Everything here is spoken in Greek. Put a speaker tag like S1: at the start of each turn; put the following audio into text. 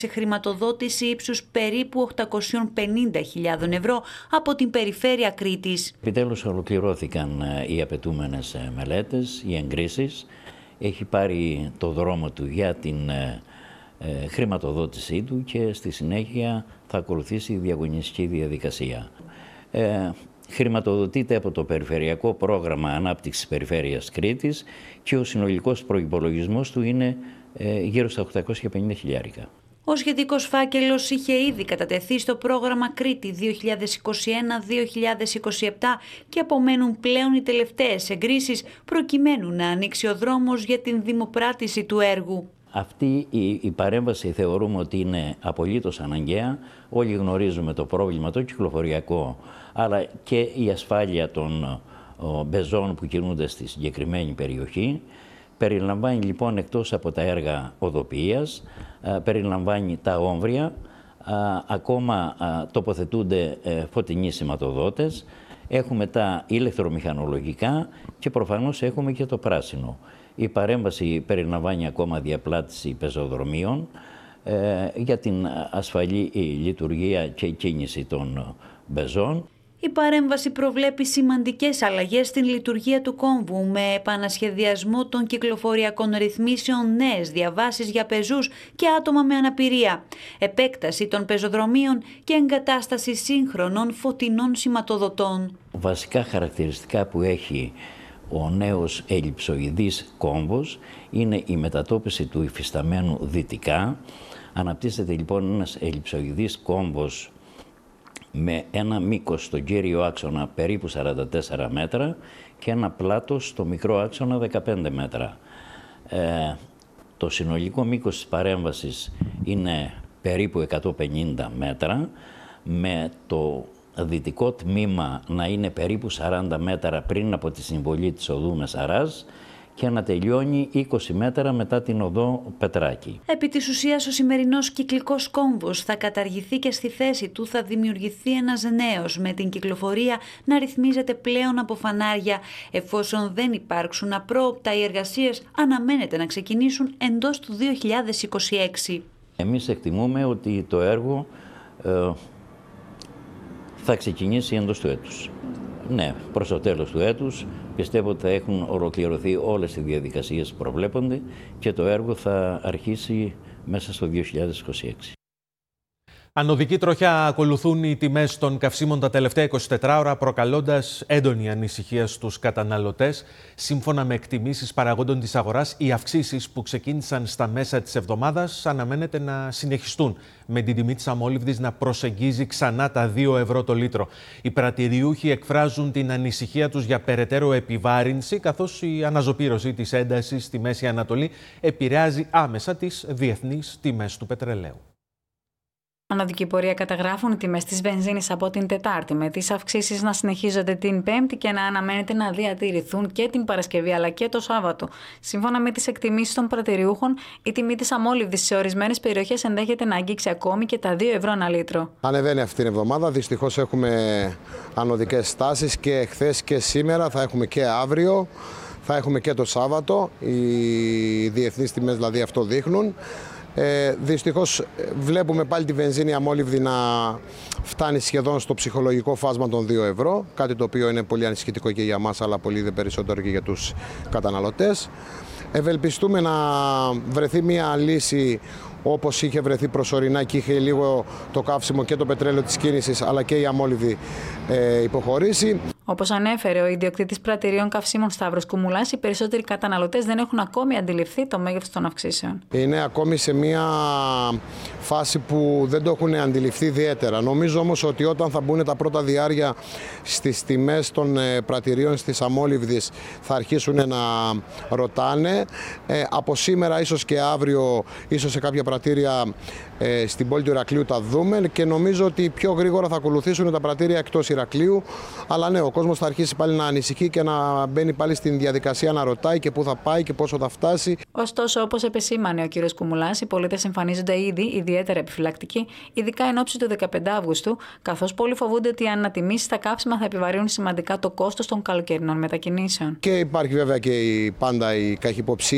S1: σε χρηματοδότηση ύψους περίπου 850.000 ευρώ από την Περιφέρεια Κρήτης.
S2: Επιτέλους ολοκληρώθηκαν οι απαιτούμενες μελέτες, οι εγκρίσεις. Έχει πάρει το δρόμο του για την χρηματοδότησή του και στη συνέχεια θα ακολουθήσει η διαγωνιστική διαδικασία. Χρηματοδοτείται από το Περιφερειακό Πρόγραμμα Ανάπτυξης Περιφέρειας Κρήτης και ο συνολικός προϋπολογισμός του είναι γύρω στα 850.000.
S1: Ο σχετικός φάκελος είχε ήδη κατατεθεί στο πρόγραμμα Κρήτη 2021-2027 και απομένουν πλέον οι τελευταίες εγκρίσεις προκειμένου να ανοίξει ο δρόμος για την δημοπράτηση του έργου.
S2: Αυτή η παρέμβαση θεωρούμε ότι είναι απολύτως αναγκαία. Όλοι γνωρίζουμε το πρόβλημα το κυκλοφοριακό, αλλά και η ασφάλεια των μπεζών που κινούνται στη συγκεκριμένη περιοχή. Περιλαμβάνει λοιπόν εκτός από τα έργα οδοποιίας, περιλαμβάνει τα όμβρια, ακόμα τοποθετούνται φωτεινοί σηματοδότες, έχουμε τα ηλεκτρομηχανολογικά και προφανώς έχουμε και το πράσινο. Η παρέμβαση περιλαμβάνει ακόμα διαπλάτηση πεζοδρομίων για την ασφαλή λειτουργία και κίνηση των μπεζών.
S1: Η παρέμβαση προβλέπει σημαντικές αλλαγές στην λειτουργία του κόμβου με επανασχεδιασμό των κυκλοφοριακών ρυθμίσεων, νέες διαβάσεις για πεζούς και άτομα με αναπηρία, επέκταση των πεζοδρομίων και εγκατάσταση σύγχρονων φωτεινών σηματοδοτών.
S2: Βασικά χαρακτηριστικά που έχει ο νέος ελλειψοειδής κόμβος είναι η μετατόπιση του υφισταμένου δυτικά. Αναπτύσσεται λοιπόν ένας ελλειψοειδής κόμβος με ένα μήκος στον κύριο άξονα περίπου 44 μέτρα και ένα πλάτος στο μικρό άξονα 15 μέτρα. Το συνολικό μήκος της παρέμβασης είναι περίπου 150 μέτρα, με το δυτικό τμήμα να είναι περίπου 40 μέτρα πριν από τη συμβολή της οδού Μεσαράζ και να τελειώνει 20 μέτρα μετά την οδό Πετράκη.
S1: Επί της ουσίας, ο σημερινός κυκλικός κόμβος θα καταργηθεί και στη θέση του θα δημιουργηθεί ένας νέος, με την κυκλοφορία να ρυθμίζεται πλέον από φανάρια. Εφόσον δεν υπάρξουν απρόοπτα, οι εργασίες αναμένεται να ξεκινήσουν εντός του 2026.
S2: Εμείς εκτιμούμε ότι το έργο θα ξεκινήσει εντός του έτους. Ναι, προς το τέλος του έτους πιστεύω ότι θα έχουν ολοκληρωθεί όλες οι διαδικασίες που προβλέπονται και το έργο θα αρχίσει μέσα στο 2026.
S3: Ανωδική τροχιά ακολουθούν οι τιμές των καυσίμων τα τελευταία 24 ώρα, προκαλώντας έντονη ανησυχία στους καταναλωτές. Σύμφωνα με εκτιμήσεις παραγόντων της αγοράς, οι αυξήσεις που ξεκίνησαν στα μέσα της εβδομάδας αναμένεται να συνεχιστούν, με την τιμή της αμόλυβδης να προσεγγίζει ξανά τα 2 ευρώ το λίτρο. Οι πρατηριούχοι εκφράζουν την ανησυχία τους για περαιτέρω επιβάρυνση, καθώς η αναζωπήρωση της έντασης στη Μέση Ανατολή επηρεάζει άμεσα τις διεθνείς τιμές του πετρελαίου.
S4: Ανωδική πορεία καταγράφουν οι τιμές της βενζίνης από την Τετάρτη, με τις αυξήσεις να συνεχίζονται την Πέμπτη και να αναμένεται να διατηρηθούν και την Παρασκευή αλλά και το Σάββατο. Σύμφωνα με τις εκτιμήσεις των πρατηριούχων, η τιμή της αμόλυβδης σε ορισμένες περιοχές ενδέχεται να αγγίξει ακόμη και τα 2 ευρώ ανά λίτρο.
S5: Ανεβαίνει αυτή την εβδομάδα. Δυστυχώς έχουμε ανωδικές στάσεις και χθες και σήμερα, θα έχουμε και αύριο, θα έχουμε και το Σάββατο. Οι διεθνείς τιμές δηλαδή αυτό δείχνουν. Δυστυχώς βλέπουμε πάλι τη βενζίνη αμόλυβδη να φτάνει σχεδόν στο ψυχολογικό φάσμα των 2 ευρώ, κάτι το οποίο είναι πολύ ανησυχητικό και για μας, αλλά πολύ δε περισσότερο και για τους καταναλωτές. Ευελπιστούμε να βρεθεί μια λύση όπως είχε βρεθεί προσωρινά και είχε λίγο το καύσιμο και το πετρέλαιο της κίνησης, αλλά και η αμόλυβδη υποχωρήσει.
S4: Όπως ανέφερε ο ιδιοκτήτης πρατηρίων καυσίμων Σταύρος Κουμουλάς, οι περισσότεροι καταναλωτές δεν έχουν ακόμη αντιληφθεί το μέγεθος των αυξήσεων.
S5: Είναι ακόμη σε μια φάση που δεν το έχουν αντιληφθεί ιδιαίτερα. Νομίζω όμως ότι όταν θα μπουν τα πρώτα διάρκεια στις τιμές των πρατηρίων στις αμόλυβδης θα αρχίσουν να ρωτάνε. Από σήμερα ίσως και αύριο, ίσως σε κάποια πρατήρια στην πόλη του Ηρακλείου τα δούμε και νομίζω ότι πιο γρήγορα θα ακολουθήσουν τα πρατήρια εκτός Ηρακλείου. Αλλά ναι, ο κόσμος θα αρχίσει πάλι να ανησυχεί και να μπαίνει πάλι στην διαδικασία να ρωτάει και πού θα πάει και πόσο θα φτάσει.
S4: Ωστόσο, όπως επεσήμανε ο κ. Κουμουλάς, οι πολίτες εμφανίζονται ήδη ιδιαίτερα επιφυλακτικοί, ειδικά εν ώψη του 15 Αυγούστου, καθώς πολλοί φοβούνται ότι οι ανατιμήσεις στα καύσιμα θα επιβαρύνουν σημαντικά το κόστος των καλοκαιρινών μετακινήσεων.
S5: Και υπάρχει βέβαια και πάντα η καχυποψία